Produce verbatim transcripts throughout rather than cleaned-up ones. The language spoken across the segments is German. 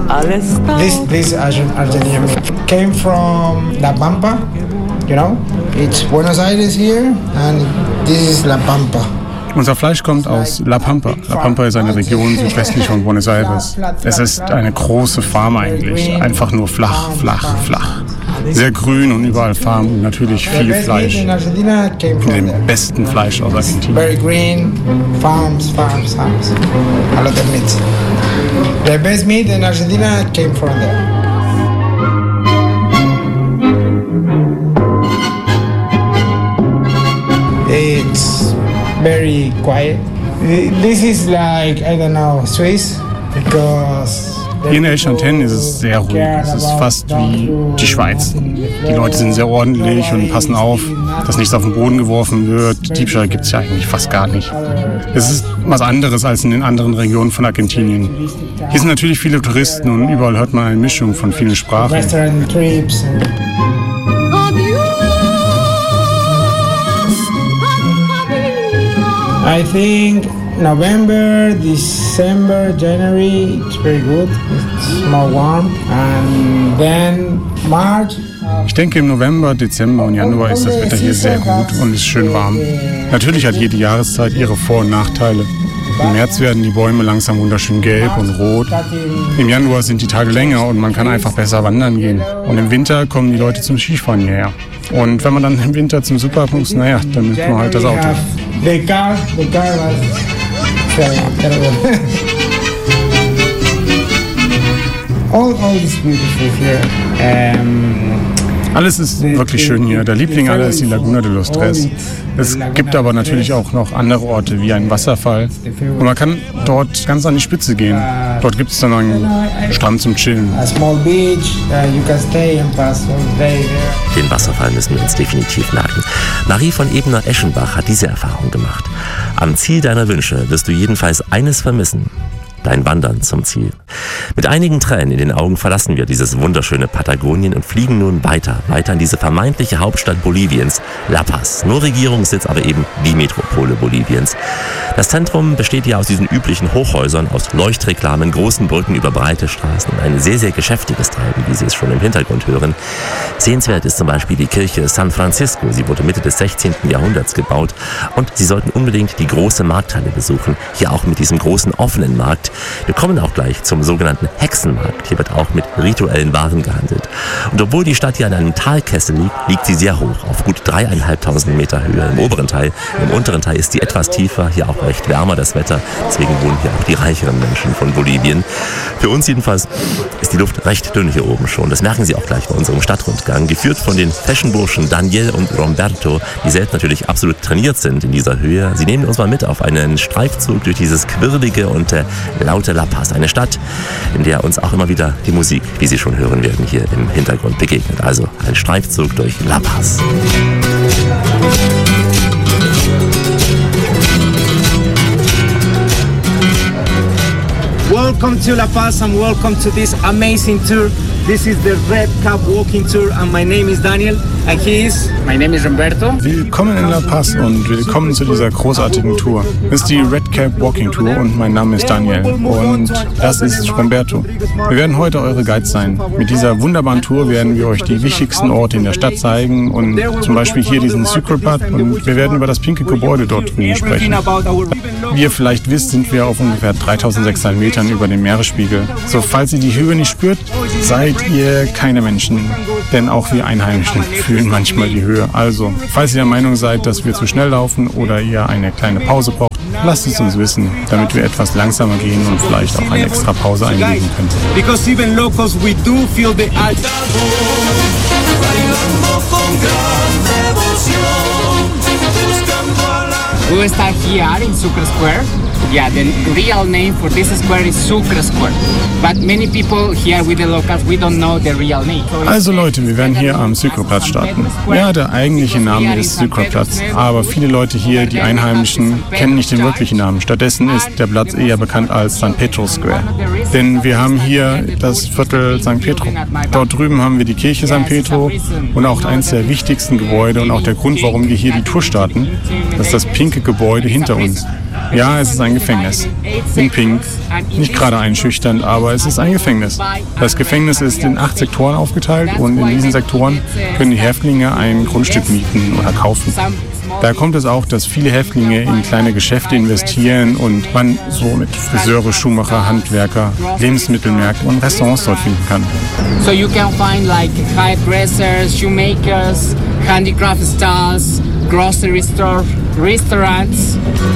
This this Argentinian meat came from La Pampa, you know. It's Buenos Aires here, and this is La Pampa. Unser Fleisch kommt aus La Pampa. La Pampa ist eine Region südwestlich von Buenos Aires. Es ist eine große Farm eigentlich, einfach nur flach, flach, flach. Sehr grün und überall Farm und natürlich viel Fleisch. Von dem besten Fleisch aus Argentinien. Very green, farms, farms, farms. A lot of meat. The best meat in Argentina came from there. It's very quiet. This is like, I don't know, Swiss, because hier in Neuchâtel ist es sehr ruhig. Es ist fast wie die Schweiz. Die Leute sind sehr ordentlich und passen auf, dass nichts auf den Boden geworfen wird. Diebstahl gibt es ja eigentlich fast gar nicht. Es ist was anderes als in den anderen Regionen von Argentinien. Hier sind natürlich viele Touristen und überall hört man eine Mischung von vielen Sprachen. I think November, December, January, it's very good. It's more warm. And then March. Ich denke, im November, Dezember und Januar ist das Wetter hier sehr gut und ist schön warm. Natürlich hat jede Jahreszeit ihre Vor- und Nachteile. Im März werden die Bäume langsam wunderschön gelb und rot. Im Januar sind die Tage länger und man kann einfach besser wandern gehen. Und im Winter kommen die Leute zum Skifahren hierher. Und wenn man dann im Winter zum Supermarkt muss, naja, dann nimmt man halt das Auto. The car, the car was terrible. all, all is beautiful here. Um, Alles ist wirklich schön hier. Der Liebling aller ist die Laguna de los Tres. Es gibt aber natürlich auch noch andere Orte wie einen Wasserfall. Und man kann dort ganz an die Spitze gehen. Dort gibt es dann einen Strand zum Chillen. Den Wasserfall müssen wir uns definitiv merken. Marie von Ebner-Eschenbach hat diese Erfahrung gemacht. Am Ziel deiner Wünsche wirst du jedenfalls eines vermissen: dein Wandern zum Ziel. Mit einigen Tränen in den Augen verlassen wir dieses wunderschöne Patagonien und fliegen nun weiter, weiter in diese vermeintliche Hauptstadt Boliviens, La Paz. Nur Regierungssitz, aber eben die Metropole Boliviens. Das Zentrum besteht ja aus diesen üblichen Hochhäusern, aus Leuchtreklamen, großen Brücken über breite Straßen und ein sehr, sehr geschäftiges Treiben, wie Sie es schon im Hintergrund hören. Sehenswert ist zum Beispiel die Kirche San Francisco. Sie wurde Mitte des sechzehnten Jahrhunderts gebaut und Sie sollten unbedingt die große Markthalle besuchen, hier auch mit diesem großen offenen Markt. Wir kommen auch gleich zum sogenannten Hexenmarkt. Hier wird auch mit rituellen Waren gehandelt. Und obwohl die Stadt hier an einem Talkessel liegt, liegt sie sehr hoch, auf gut dreieinhalbtausend Meter Höhe im oberen Teil. Im unteren Teil ist sie etwas tiefer, hier auch recht wärmer das Wetter. Deswegen wohnen hier auch die reicheren Menschen von Bolivien. Für uns jedenfalls ist die Luft recht dünn hier oben schon. Das merken Sie auch gleich bei unserem Stadtrundgang. Geführt von den Fashionburschen Daniel und Roberto, die selbst natürlich absolut trainiert sind in dieser Höhe. Sie nehmen uns mal mit auf einen Streifzug durch dieses quirlige und äh, laute La Paz. Eine Stadt, in der uns auch immer wieder die Musik, wie Sie schon hören werden, hier im Hintergrund begegnet. Also ein Streifzug durch La Paz. Welcome to La Paz and welcome to this amazing tour. This is the Red Cap Walking Tour and my name is Daniel and he is... My name is Roberto. Willkommen in La Paz und willkommen zu dieser großartigen Tour. Das ist die Red Cap Walking Tour und mein Name ist Daniel und das ist Roberto. Wir werden heute eure Guides sein. Mit dieser wunderbaren Tour werden wir euch die wichtigsten Orte in der Stadt zeigen und zum Beispiel hier diesen Sucrepat und wir werden über das pinke Gebäude dort drüben sprechen. Wie ihr vielleicht wisst, sind wir auf ungefähr dreitausendsechshundert Metern über dem Meeresspiegel. So, falls ihr die Höhe nicht spürt, seid ihr keine Menschen, denn auch wir Einheimischen fühlen manchmal die Höhe. Also, falls ihr der Meinung seid, dass wir zu schnell laufen oder ihr eine kleine Pause braucht, lasst es uns wissen, damit wir etwas langsamer gehen und vielleicht auch eine extra Pause einlegen können. Because even locals, we do feel the We will start here in Sucre Square. Yeah, the real name for this square is Sucre Square. But many people here with the locals, we don't know the real name. Also Leute, wir werden hier am Sucreplatz starten. Ja, der eigentliche Name ist Sucreplatz, aber viele Leute hier, die Einheimischen, kennen nicht den wirklichen Namen. Stattdessen ist der Platz eher bekannt als San Pedro Square. Denn wir haben hier das Viertel San Pedro. Dort drüben haben wir die Kirche San Pedro und auch eines der wichtigsten Gebäude und auch der Grund, warum wir hier die Tour starten, das ist das pinke Gebäude hinter uns. Ja, es ist ein Gefängnis. In Pink. Nicht gerade einschüchternd, aber es ist ein Gefängnis. Das Gefängnis ist in acht Sektoren aufgeteilt und in diesen Sektoren können die Häftlinge ein Grundstück mieten oder kaufen. Da kommt es auch, dass viele Häftlinge in kleine Geschäfte investieren und man so mit Friseure, Schuhmacher, Handwerker, Lebensmittelmärkte und Restaurants dort finden kann. So you can find like hairdressers, shoemakers, handicraft stalls, grocery store, restaurants.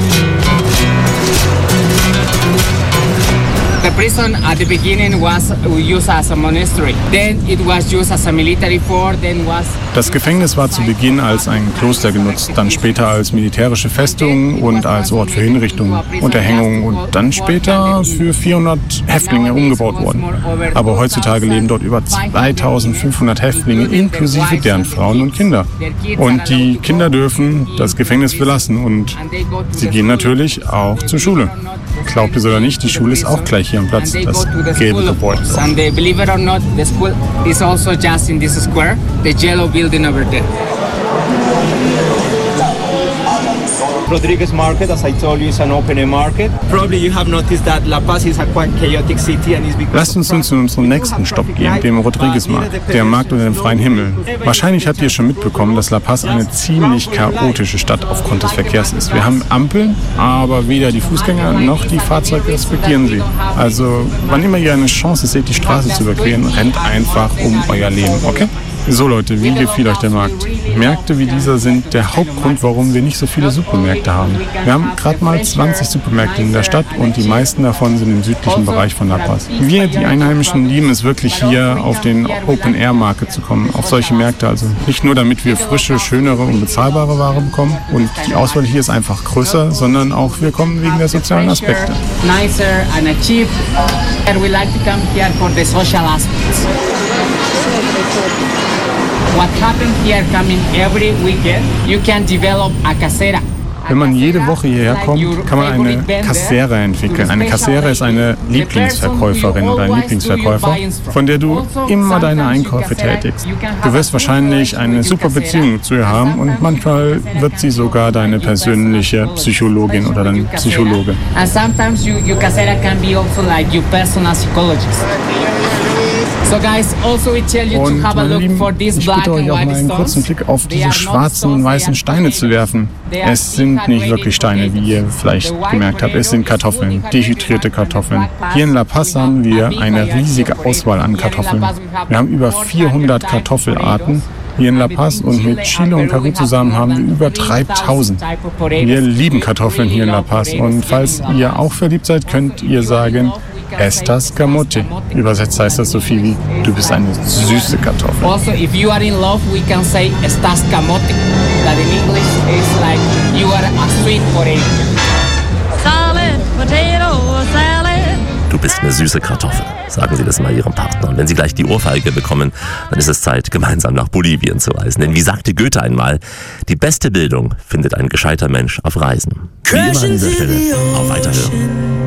The prison at the beginning was used as a monastery. Then it was used as a military fort. Then was Das Gefängnis war zu Beginn als ein Kloster genutzt, dann später als militärische Festung und als Ort für Hinrichtungen, Unterhängungen und dann später für vierhundert Häftlinge umgebaut worden. Aber heutzutage leben dort über zweitausendfünfhundert Häftlinge inklusive deren Frauen und Kinder. Und die Kinder dürfen das Gefängnis verlassen und sie gehen natürlich auch zur Schule. Glaubt es oder nicht, die Schule ist auch gleich hier am Platz, das gelbe Gebäude. And believe it or not, the school is also just in this square, the yellow building over there. Rodriguez Market, as I told you, is an open-air market. Probably you have noticed that La Paz is a quite chaotic city and it's because... Lasst uns nun zu unserem nächsten Stopp gehen, dem Rodriguez-Markt, der Markt unter dem freien Himmel. Wahrscheinlich habt ihr schon mitbekommen, dass La Paz eine ziemlich chaotische Stadt aufgrund des Verkehrs ist. Wir haben Ampeln, aber weder die Fußgänger noch die Fahrzeuge respektieren sie. Also, wann immer ihr eine Chance seht, die Straße zu überqueren, rennt einfach um euer Leben, okay? So Leute, wie gefiel euch der Markt? Märkte wie dieser sind der Hauptgrund, warum wir nicht so viele Supermärkte haben. Wir haben gerade mal zwanzig Supermärkte in der Stadt und die meisten davon sind im südlichen Bereich von La Paz. Wir, die Einheimischen, lieben es wirklich hier auf den Open-Air-Market zu kommen, auf solche Märkte also. Nicht nur damit wir frische, schönere und bezahlbare Ware bekommen und die Auswahl hier ist einfach größer, sondern auch wir kommen wegen der sozialen Aspekte. Nicer and cheap. And we like to come here for the social aspects. What happened here coming every weekend, you can develop a casera. Wenn man jede Woche hierher kommt, kann man eine Casera entwickeln. Eine Casera ist eine Lieblingsverkäuferin oder ein Lieblingsverkäufer, von der du immer deine Einkäufe tätigst. Du wirst wahrscheinlich eine super Beziehung zu ihr haben und manchmal wird sie sogar deine persönliche Psychologin oder dein Psychologe. And sometimes you, your casera can be also like your personal psychologist. So guys, also we tell you to have a look for this ich black bitte and euch auch white mal einen kurzen stones. Blick auf diese schwarzen und weißen Steine zu werfen. Es sind nicht wirklich Steine, wie ihr vielleicht gemerkt habt. Es sind Kartoffeln, dehydrierte Kartoffeln. Hier in La Paz haben wir eine riesige Auswahl an Kartoffeln. Wir haben über vierhundert Kartoffelarten hier in La Paz und mit Chile und Peru zusammen haben wir über dreitausend. Wir lieben Kartoffeln hier in La Paz und falls ihr auch verliebt seid, könnt ihr sagen, Estas Camote. Übersetzt heißt das so viel wie, du bist eine süße Kartoffel. Also, if you are in love, we can say Estas Camote. That in English is like, you are a sweet potato. Salad, potato, salad. Du bist eine süße Kartoffel, sagen Sie das mal Ihrem Partner. Und wenn Sie gleich die Ohrfeige bekommen, dann ist es Zeit, gemeinsam nach Bolivien zu reisen. Denn wie sagte Goethe einmal, die beste Bildung findet ein gescheiter Mensch auf Reisen. Wie immer an dieser Stelle, auf Weiterhören.